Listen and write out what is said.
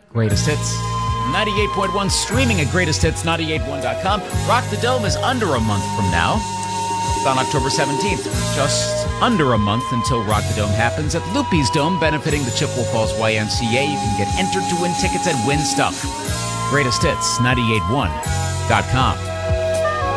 Greatest Hits 98.1, streaming at greatesthits981.com. Rock the Dome is under a month from now. It's on October 17th. Just under a month until Rock the Dome happens at Loopy's Dome, benefiting the Chippewa Falls YMCA. You can get entered to win tickets and win stuff. GreatestHits981.com.